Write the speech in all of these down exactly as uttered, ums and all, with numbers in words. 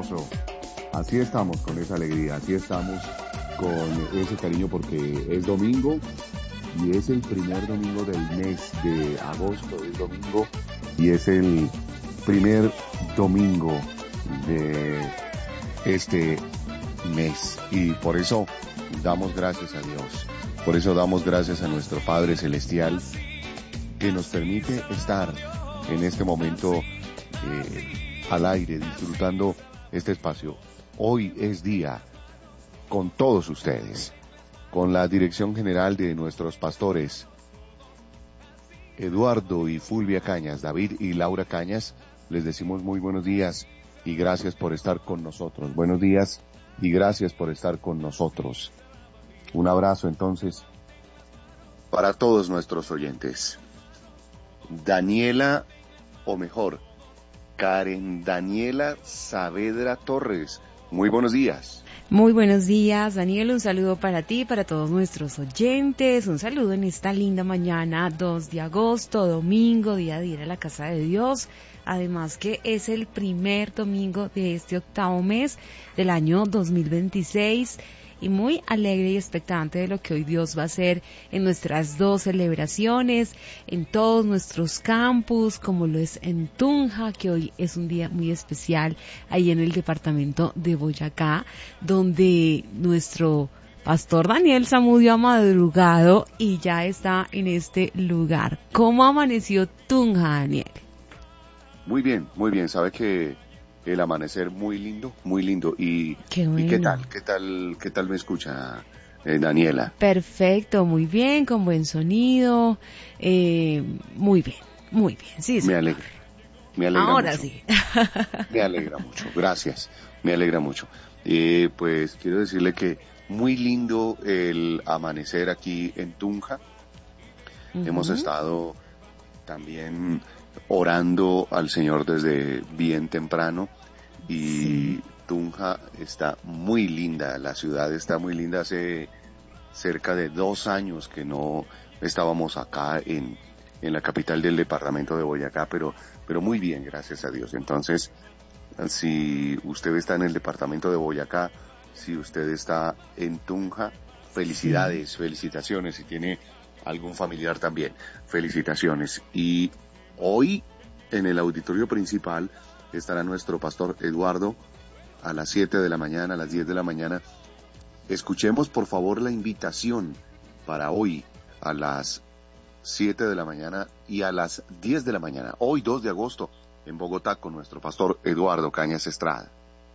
gozo. Así estamos con esa alegría, así estamos con ese cariño porque es domingo y es el primer domingo del mes de agosto, es domingo y es el primer domingo de este mes y por eso damos gracias a Dios, por eso damos gracias a nuestro Padre Celestial que nos permite estar en este momento eh, al aire, disfrutando este espacio. Hoy es día con todos ustedes, con la dirección general de nuestros pastores, Eduardo y Fulvia Cañas, David y Laura Cañas, les decimos muy buenos días y gracias por estar con nosotros. Buenos días y gracias por estar con nosotros. Un abrazo entonces para todos nuestros oyentes. Daniela, o mejor, Karen Daniela Saavedra Torres, muy buenos días. Muy buenos días, Daniel, un saludo para ti, para todos nuestros oyentes, un saludo en esta linda mañana, dos de agosto, domingo, día de ir a la casa de Dios, además que es el primer domingo de este octavo mes del año dos mil veintiséis, y muy alegre y expectante de lo que hoy Dios va a hacer en nuestras dos celebraciones, en todos nuestros campus, como lo es en Tunja, que hoy es un día muy especial ahí en el departamento de Boyacá, donde nuestro pastor Daniel Zamudio ha madrugado y ya está en este lugar. ¿Cómo amaneció Tunja, Daniel? Muy bien, muy bien, sabe que el amanecer muy lindo, muy lindo. ¿Y qué, bueno. ¿Y qué tal? ¿Qué tal? ¿Qué tal me escucha eh, Daniela? Perfecto, muy bien, con buen sonido, eh, muy bien, muy bien. Sí, me alegra, me alegra Ahora mucho. sí. Me alegra mucho, gracias, me alegra mucho. Eh, pues quiero decirle que muy lindo el amanecer aquí en Tunja. Uh-huh. Hemos estado también orando al Señor desde bien temprano y sí. Tunja está muy linda, la ciudad está muy linda. Hace cerca de dos años que no estábamos acá en, en la capital del departamento de Boyacá, pero, pero muy bien, gracias a Dios. Entonces, si usted está en el departamento de Boyacá, si usted está en Tunja, felicidades, sí. felicitaciones, si tiene algún familiar también, felicitaciones. Y hoy, en el auditorio principal, estará nuestro pastor Eduardo a las siete de la mañana, a las diez de la mañana. Escuchemos, por favor, la invitación para hoy a las siete de la mañana y a las diez de la mañana, hoy dos de agosto, en Bogotá, con nuestro pastor Eduardo Cañas Estrada.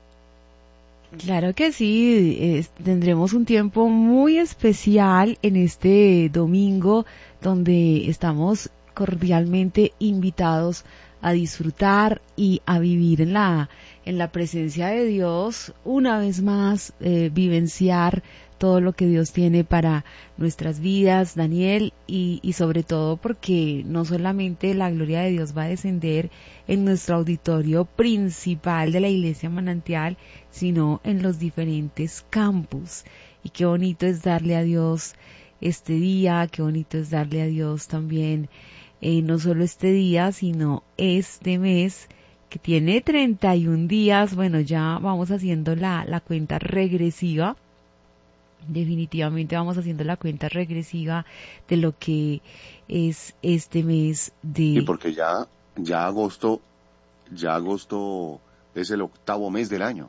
Claro que sí, eh, tendremos un tiempo muy especial en este domingo, donde estamos cordialmente invitados a disfrutar y a vivir en la en la presencia de Dios, una vez más eh, vivenciar todo lo que Dios tiene para nuestras vidas, Daniel, y, y sobre todo porque no solamente la gloria de Dios va a descender en nuestro auditorio principal de la Iglesia Manantial, sino en los diferentes campus. Y qué bonito es darle a Dios este día, qué bonito es darle a Dios también Eh, no solo este día, sino este mes que tiene treinta y un días. Bueno, ya vamos haciendo la, la cuenta regresiva. Definitivamente vamos haciendo la cuenta regresiva de lo que es este mes de... Y porque ya, ya agosto, ya agosto es el octavo mes del año.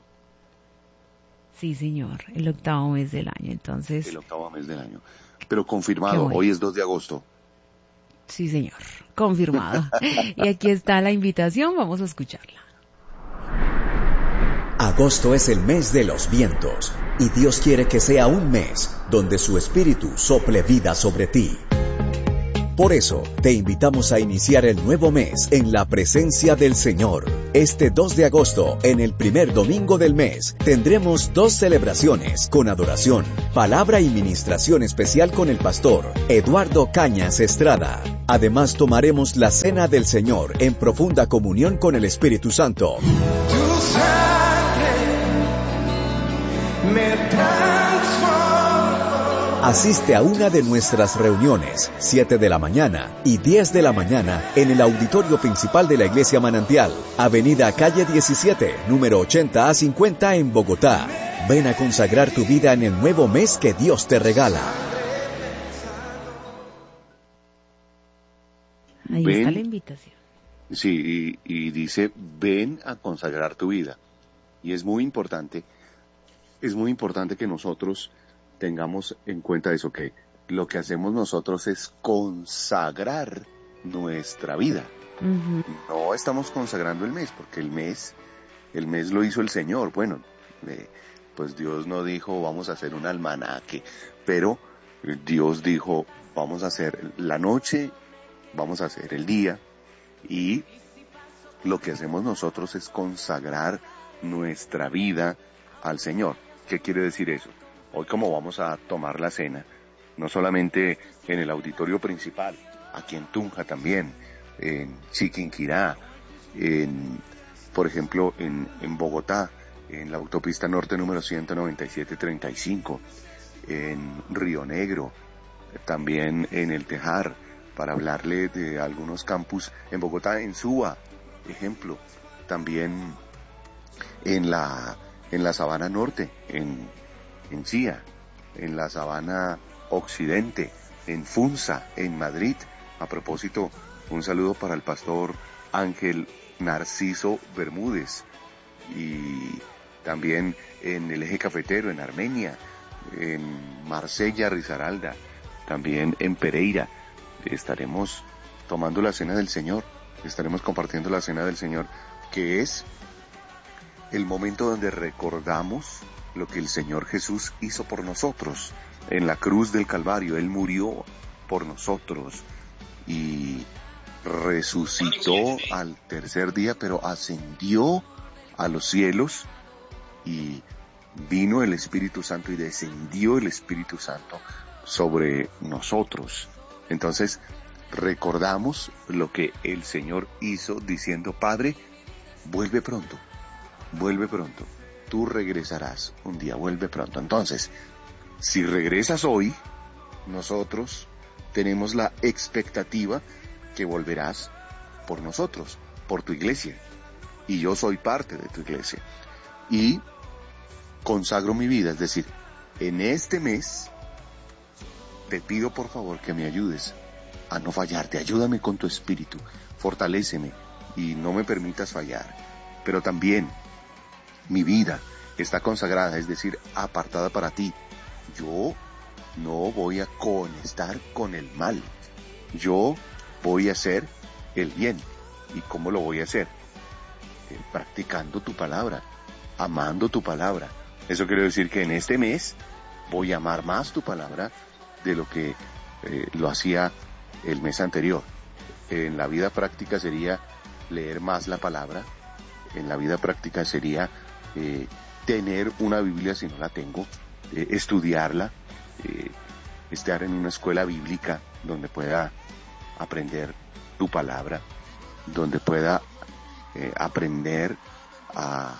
Sí, señor, el octavo mes del año, entonces... El octavo mes del año. Pero confirmado, bueno. Hoy es dos de agosto. Sí, señor, confirmado. Y aquí está la invitación, vamos a escucharla. Agosto es el mes de los vientos, y Dios quiere que sea un mes donde su espíritu sople vida sobre ti. Por eso, te invitamos a iniciar el nuevo mes en la presencia del Señor. Este dos de agosto, en el primer domingo del mes, tendremos dos celebraciones con adoración, palabra y ministración especial con el pastor Eduardo Cañas Estrada. Además, tomaremos la cena del Señor en profunda comunión con el Espíritu Santo. Tu sangre me transforma. Asiste a una de nuestras reuniones, siete de la mañana y diez de la mañana, en el auditorio principal de la Iglesia Manantial, Avenida Calle diecisiete, número ochenta a cincuenta en Bogotá. Ven a consagrar tu vida en el nuevo mes que Dios te regala. Ahí Ven, está la invitación. Sí, y, y dice, ven a consagrar tu vida. Y es muy importante, es muy importante que nosotros tengamos en cuenta eso, que lo que hacemos nosotros es consagrar nuestra vida. Uh-huh. No estamos consagrando el mes, porque el mes, el mes lo hizo el Señor. Bueno, eh, pues Dios no dijo vamos a hacer un almanaque, pero Dios dijo vamos a hacer la noche, vamos a hacer el día, y lo que hacemos nosotros es consagrar nuestra vida al Señor. ¿Qué quiere decir eso? Hoy, como vamos a tomar la cena, no solamente en el auditorio principal, aquí en Tunja también, en Chiquinquirá, en, por ejemplo, en, en Bogotá, en la autopista norte número ciento noventa y siete treinta y cinco, en Río Negro, también en El Tejar, para hablarle de algunos campus en Bogotá, en Suba, ejemplo, también en la, en la Sabana Norte, en en Chía, en la Sabana Occidente, en Funza, en Madrid. A propósito, un saludo para el pastor Ángel Narciso Bermúdez, y también en el Eje Cafetero, en Armenia, en Marsella, Risaralda, también en Pereira. Estaremos tomando la cena del Señor, estaremos compartiendo la cena del Señor, que es el momento donde recordamos lo que el Señor Jesús hizo por nosotros en la cruz del Calvario. Él murió por nosotros y resucitó al tercer día, pero ascendió a los cielos, y vino el Espíritu Santo y descendió el Espíritu Santo sobre nosotros. Entonces recordamos lo que el Señor hizo diciendo: Padre, vuelve pronto, vuelve pronto. Tú regresarás un día, vuelve pronto. Entonces, si regresas hoy, nosotros tenemos la expectativa que volverás por nosotros, por tu iglesia. Y yo soy parte de tu iglesia. Y consagro mi vida, es decir, en este mes te pido por favor que me ayudes a no fallarte. Ayúdame con tu espíritu, fortaléceme y no me permitas fallar. Pero también mi vida está consagrada, es decir, apartada para ti. Yo no voy a conectar con el mal. Yo voy a hacer el bien. ¿Y cómo lo voy a hacer? Eh, practicando tu palabra, amando tu palabra. Eso quiere decir que en este mes voy a amar más tu palabra de lo que eh, lo hacía el mes anterior. En la vida práctica sería leer más la palabra. En la vida práctica sería eh, tener una Biblia si no la tengo, eh, estudiarla, eh, estar en una escuela bíblica donde pueda aprender tu palabra, donde pueda eh, aprender a,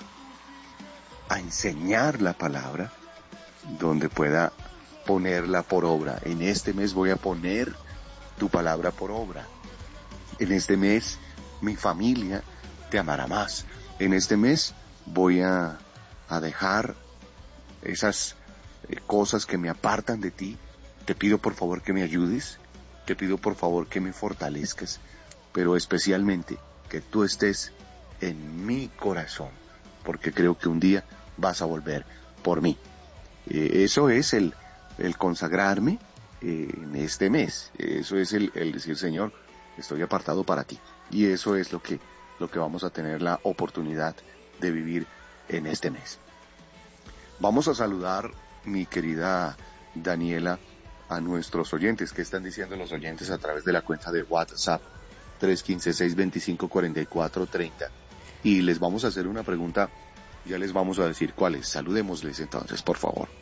a enseñar la palabra, donde pueda ponerla por obra. En este mes voy a poner tu palabra por obra. En este mes mi familia te amará más. En este mes voy a, a dejar esas eh, cosas que me apartan de ti. Te pido por favor que me ayudes, te pido por favor que me fortalezcas, pero especialmente que tú estés en mi corazón, porque creo que un día vas a volver por mí. Eh, eso es el, el consagrarme eh, en este mes. Eso es el, el decir: Señor, estoy apartado para ti. Y eso es lo que, lo que vamos a tener la oportunidad de vivir en este mes. Vamos a saludar, mi querida Daniela, a nuestros oyentes. ¿Qué están diciendo los oyentes a través de la cuenta de WhatsApp? tres uno cinco, seis dos cinco, cuatro cuatro tres cero. Y les vamos a hacer una pregunta, ya les vamos a decir cuál es. Saludémosles entonces, por favor.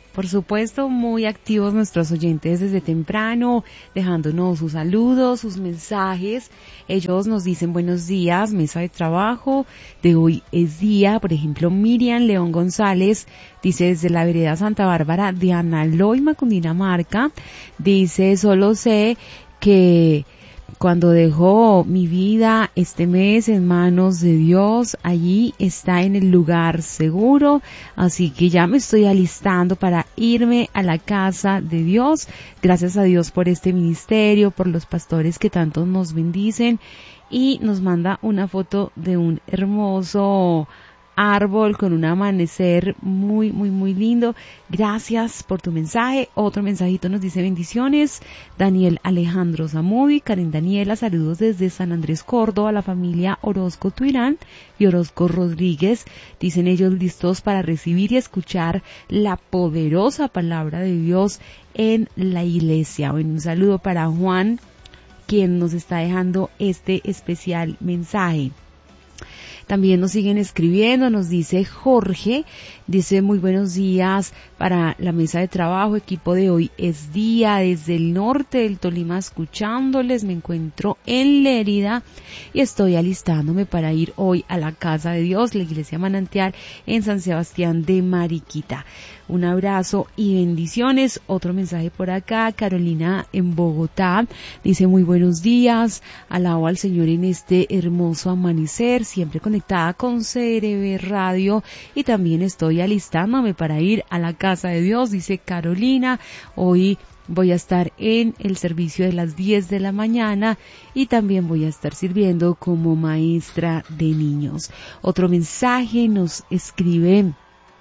Por supuesto, muy activos nuestros oyentes desde temprano, dejándonos sus saludos, sus mensajes. Ellos nos dicen buenos días, mesa de trabajo, de hoy es día. Por ejemplo, Miriam León González dice desde la vereda Santa Bárbara de Analoima, Cundinamarca, dice solo sé que cuando dejó mi vida este mes en manos de Dios, allí está en el lugar seguro, así que ya me estoy alistando para irme a la casa de Dios. Gracias a Dios por este ministerio, por los pastores que tanto nos bendicen, y nos manda una foto de un hermoso árbol con un amanecer muy, muy, muy lindo. Gracias por tu mensaje. Otro mensajito nos dice bendiciones. Daniel Alejandro Zamudio, Karen Daniela, saludos desde San Andrés, Córdoba, la familia Orozco Tuirán y Orozco Rodríguez. Dicen ellos listos para recibir y escuchar la poderosa palabra de Dios en la iglesia. Bueno, un saludo para Juan, quien nos está dejando este especial mensaje. También nos siguen escribiendo, nos dice Jorge, dice muy buenos días para la mesa de trabajo, equipo de hoy es día, desde el norte del Tolima escuchándoles, me encuentro en Lérida y estoy alistándome para ir hoy a la casa de Dios, la iglesia Manantial en San Sebastián de Mariquita. Un abrazo y bendiciones. Otro mensaje por acá, Carolina en Bogotá, dice muy buenos días, alabo al Señor en este hermoso amanecer, siempre conectada con C R B Radio y también estoy alistándome para ir a la casa de Dios, dice Carolina. Hoy voy a estar en el servicio de las diez de la mañana y también voy a estar sirviendo como maestra de niños. Otro mensaje nos escribe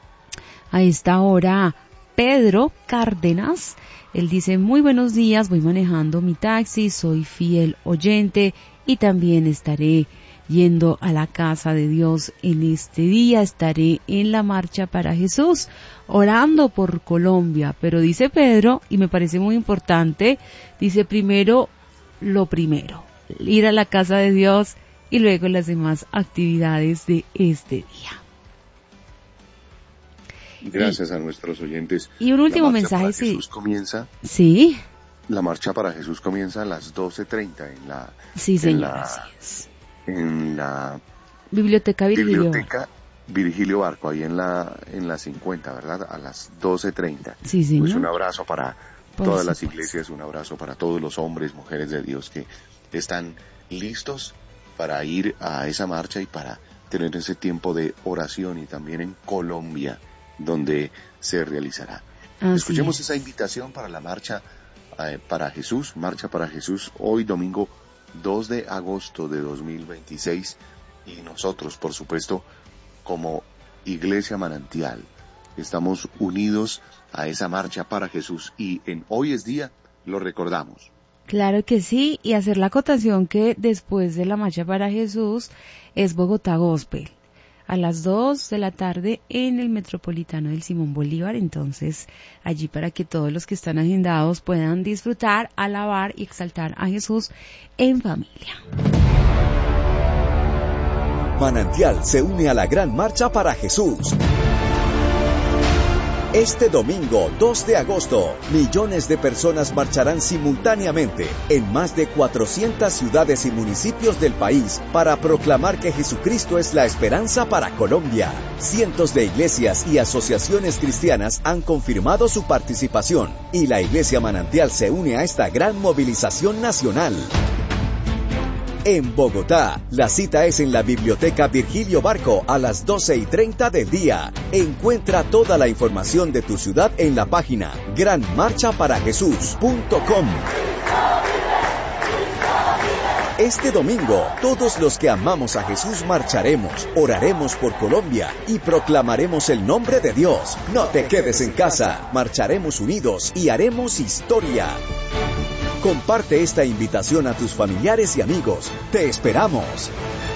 a esta hora Pedro Cárdenas. Él dice muy buenos días, voy manejando mi taxi, soy fiel oyente y también estaré yendo a la casa de Dios en este día, estaré en la marcha para Jesús, orando por Colombia. Pero dice Pedro, y me parece muy importante, dice primero lo primero, ir a la casa de Dios y luego las demás actividades de este día. Gracias y, a nuestros oyentes. Y un último mensaje, sí. Jesús comienza. Sí. La marcha para Jesús comienza a las doce treinta en la. Sí, señor, en la, así es. En la Biblioteca Virgilio. Biblioteca Virgilio Barco, ahí en la en la cincuenta, ¿verdad? A las doce treinta. Sí, señor. Pues un abrazo para Por todas supuesto. las iglesias, un abrazo para todos los hombres, mujeres de Dios que están listos para ir a esa marcha y para tener ese tiempo de oración, y también en Colombia, donde se realizará. Así Escuchemos es. esa invitación para la marcha eh, para Jesús, marcha para Jesús, hoy domingo dos de agosto de dos mil veintiséis, y nosotros, por supuesto, como Iglesia Manantial, estamos unidos a esa marcha para Jesús, y en Hoy es Día lo recordamos. Claro que sí, y hacer la acotación que después de la marcha para Jesús es Bogotá Gospel, a las dos de la tarde en el Metropolitano del Simón Bolívar. Entonces, allí para que todos los que están agendados puedan disfrutar, alabar y exaltar a Jesús en familia. Manantial se une a la gran marcha para Jesús. Este domingo dos de agosto, millones de personas marcharán simultáneamente en más de cuatrocientas ciudades y municipios del país para proclamar que Jesucristo es la esperanza para Colombia. Cientos de iglesias y asociaciones cristianas han confirmado su participación y la Iglesia Manantial se une a esta gran movilización nacional. En Bogotá, la cita es en la Biblioteca Virgilio Barco a las doce y treinta del día. Encuentra toda la información de tu ciudad en la página gran marcha para jesús punto com. Este domingo, todos los que amamos a Jesús marcharemos, oraremos por Colombia y proclamaremos el nombre de Dios. No te quedes en casa, marcharemos unidos y haremos historia. Comparte esta invitación a tus familiares y amigos. Te esperamos.